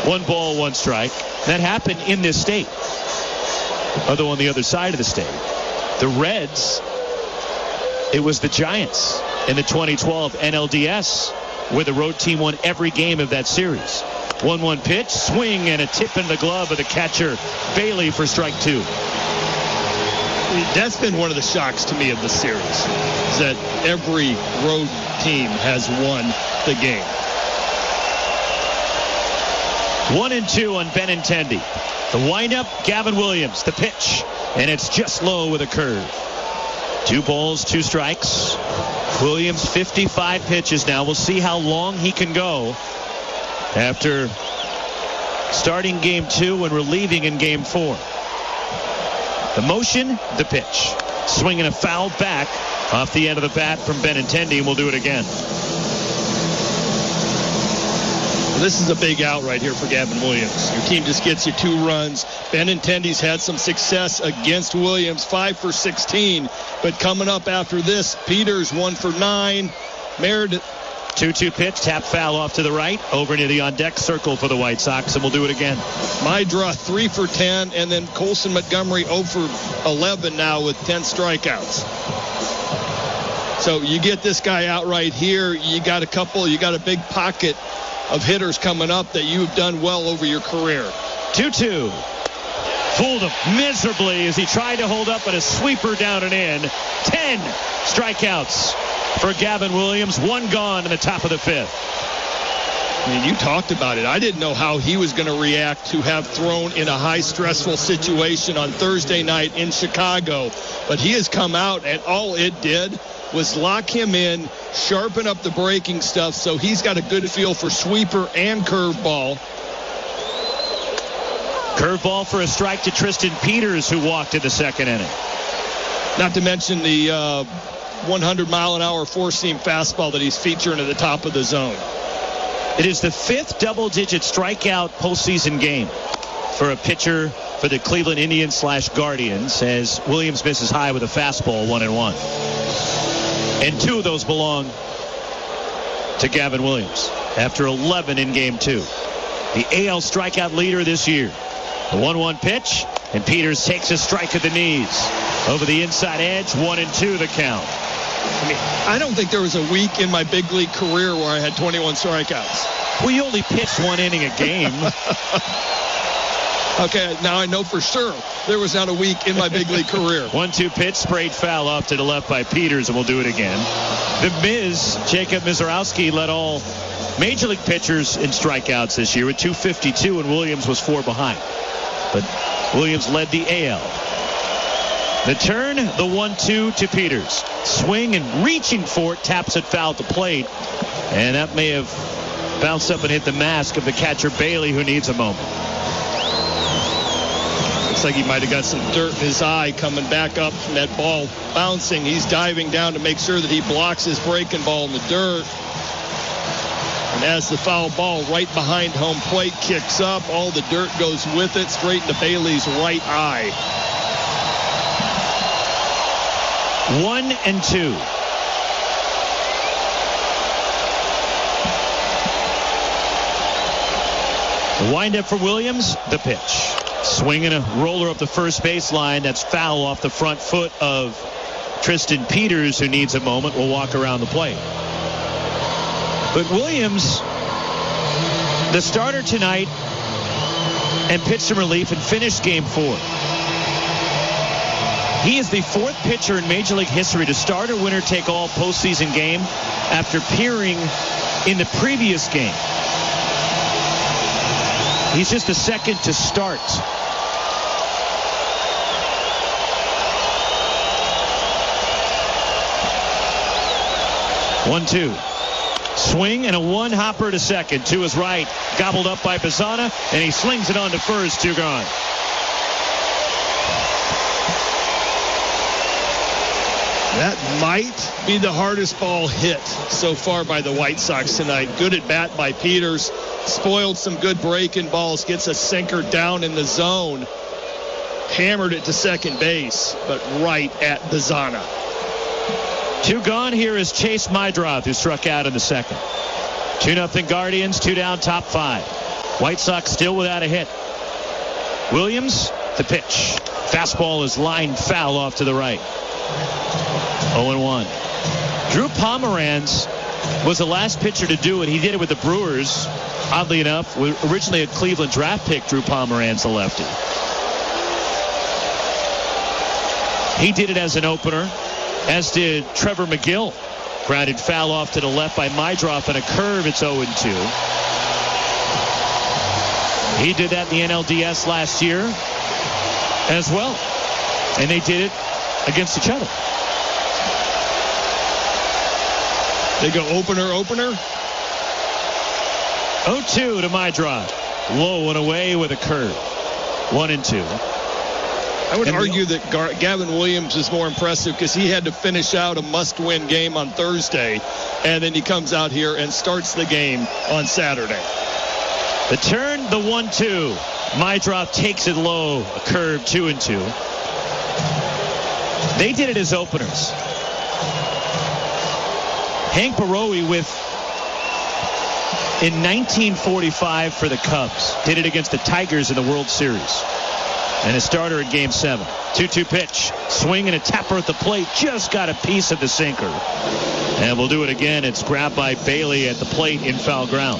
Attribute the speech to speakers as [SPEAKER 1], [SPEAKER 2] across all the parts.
[SPEAKER 1] 1 ball, 1 strike. That happened in this state. Although on the other side of the state, the Reds, it was the Giants in the 2012 NLDS where the road team won every game of that series. 1-1 pitch, swing, and a tip in the glove of the catcher, Bailey, for strike 2.
[SPEAKER 2] That's been one of the shocks to me of the series, is that every road team has won the game.
[SPEAKER 1] 1-2 on Benintendi. The windup, Gavin Williams. The pitch, and it's just low with a curve. 2 balls, 2 strikes. Williams, 55 pitches now. We'll see how long he can go after starting game 2 and relieving in game 4. The motion, the pitch. Swinging a foul back off the end of the bat from Benintendi, and we'll do it again.
[SPEAKER 2] This is a big out right here for Gavin Williams. Your team just gets you 2 runs. Benintendi's had some success against Williams, 5 for 16. But coming up after this, Peters 1 for 9. Meredith.
[SPEAKER 1] 2-2 pitch, tap foul off to the right, over near the on-deck circle for the White Sox, and we'll do it again.
[SPEAKER 2] Mydra 3 for 10, and then Colson Montgomery 0 for 11 now with 10 strikeouts. So you get this guy out right here, you got a big pocket of hitters coming up that you've done well over your career.
[SPEAKER 1] 2-2. Fooled him miserably as he tried to hold up, but a sweeper down and in. 10 strikeouts for Gavin Williams. 1 gone in the top of the 5th.
[SPEAKER 2] I mean, you talked about it. I didn't know how he was going to react to have thrown in a high stressful situation on Thursday night in Chicago. But he has come out, and all it did was lock him in, sharpen up the breaking stuff, so he's got a good feel for sweeper and curveball.
[SPEAKER 1] Curveball for a strike to Tristan Peters, who walked in the 2nd inning.
[SPEAKER 2] Not to mention the 100-mile-an-hour four-seam fastball that he's featuring at the top of the zone.
[SPEAKER 1] It is the 5th double-digit strikeout postseason game for a pitcher for the Cleveland Indians/Guardians, as Williams misses high with a fastball, 1-1. And 2 of those belong to Gavin Williams after 11 in game 2. The AL strikeout leader this year. The 1-1 pitch, and Peters takes a strike at the knees. Over the inside edge, 1-2 the count.
[SPEAKER 2] I mean, I don't think there was a week in my big league career where I had 21 strikeouts.
[SPEAKER 1] Well, you only pitched 1 inning a game.
[SPEAKER 2] Okay, now I know for sure there was not a week in my big league career.
[SPEAKER 1] 1-2 pitch, sprayed foul off to the left by Peters, and we'll do it again. The Miz, Jacob Mizorowski, led all major league pitchers in strikeouts this year with 252, and Williams was 4 behind. But Williams led the AL. The turn, the 1-2 to Peters. Swing and reaching for it, taps it foul at the plate. And that may have bounced up and hit the mask of the catcher Bailey, who needs a moment.
[SPEAKER 2] Looks like he might have got some dirt in his eye coming back up from that ball bouncing. He's diving down to make sure that he blocks his breaking ball in the dirt. And as the foul ball right behind home plate kicks up, all the dirt goes with it straight into Bailey's right eye.
[SPEAKER 1] 1-2. The windup for Williams, the pitch. Swinging a roller up the first baseline. That's foul off the front foot of Tristan Peters, who needs a moment. Will walk around the plate. But Williams, the starter tonight, and pitched some relief and finished game 4. He is the 4th pitcher in Major League history to start a winner-take-all postseason game after appearing in the previous game. He's just the 2nd to start. One-two. Swing and a 1-hopper to second. To his right. Gobbled up by Bazzana, and he slings it on to first. 2 gone.
[SPEAKER 2] That might be the hardest ball hit so far by the White Sox tonight. Good at bat by Peters. Spoiled some good breaking balls. Gets a sinker down in the zone. Hammered it to second base, but right at Bazzana.
[SPEAKER 1] 2 gone. Here is Chase Mydroth, who struck out in the 2nd. 2-0 Guardians. 2 down, top 5. White Sox still without a hit. Williams, the pitch. Fastball is lined foul off to the right. 0-1. Drew Pomeranz was the last pitcher to do it. He did it with the Brewers. Oddly enough, originally a Cleveland draft pick, Drew Pomeranz, the lefty. He did it as an opener, as did Trevor McGill. Grounded foul off to the left by Mydroff and a curve. It's 0-2. He did that in the NLDS last year as well. And they did it against each other.
[SPEAKER 2] They go opener.
[SPEAKER 1] 0-2 to Mydroff. Low and away with a curve. 1-2.
[SPEAKER 2] I would argue that Gavin Williams is more impressive because he had to finish out a must-win game on Thursday, and then he comes out here and starts the game on Saturday.
[SPEAKER 1] The turn, the 1-2. Mydroff takes it low, a curve, 2-2. They did it as openers. Hank Borowy in 1945 for the Cubs. Did it against the Tigers in the World Series. And a starter in Game 7. 2-2 pitch. Swing and a tapper at the plate. Just got a piece of the sinker. And we'll do it again. It's grabbed by Bailey at the plate in foul ground.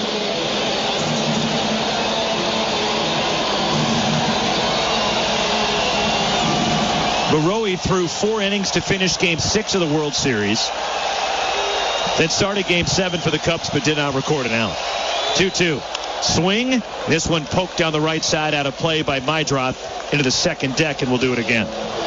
[SPEAKER 1] Borowy threw 4 innings to finish Game 6 of the World Series. Then started Game 7 for the Cubs, but did not record an out. 2-2. Swing. This one poked down the right side out of play by Mydroff into the second deck, and we'll do it again.